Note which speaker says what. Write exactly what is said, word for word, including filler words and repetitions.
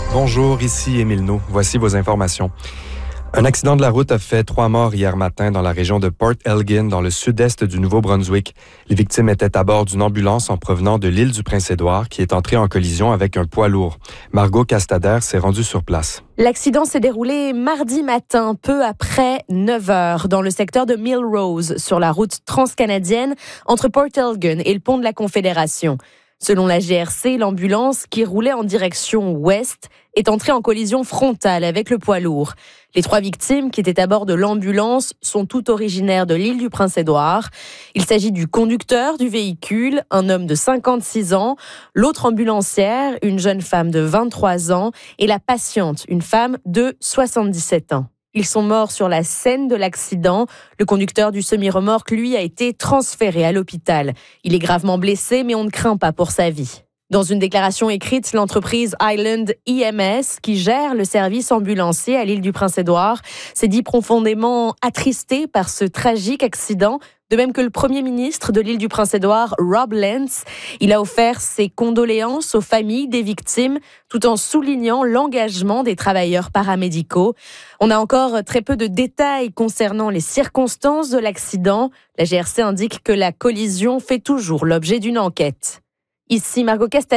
Speaker 1: Bonjour, ici Émile Nou. Voici vos informations. Un accident de la route a fait trois morts hier matin dans la région de Port Elgin, dans le sud-est du Nouveau-Brunswick. Les victimes étaient à bord d'une ambulance en provenant de l'île du Prince-Édouard qui est entrée en collision avec un poids lourd. Margot Castader s'est rendue sur place.
Speaker 2: L'accident s'est déroulé mardi matin, peu après neuf heures, dans le secteur de Millrose, sur la route transcanadienne entre Port Elgin et le pont de la Confédération. Selon la G R C, l'ambulance, qui roulait en direction ouest, est entrée en collision frontale avec le poids lourd. Les trois victimes qui étaient à bord de l'ambulance sont toutes originaires de l'île du Prince-Édouard. Il s'agit du conducteur du véhicule, un homme de cinquante-six ans, l'autre ambulancière, une jeune femme de vingt-trois ans, et la patiente, une femme de soixante-dix-sept ans. Ils sont morts sur la scène de l'accident. Le conducteur du semi-remorque, lui, a été transféré à l'hôpital. Il est gravement blessé, mais on ne craint pas pour sa vie. Dans une déclaration écrite, l'entreprise Highland E M S, qui gère le service ambulancier à l'île du Prince-Édouard, s'est dit profondément attristée par ce tragique accident, de même que le premier ministre de l'île du Prince-Édouard, Rob Lance. Il a offert ses condoléances aux familles des victimes, tout en soulignant l'engagement des travailleurs paramédicaux. On a encore très peu de détails concernant les circonstances de l'accident. La G R C indique que la collision fait toujours l'objet d'une enquête. Ici Margot Castaner.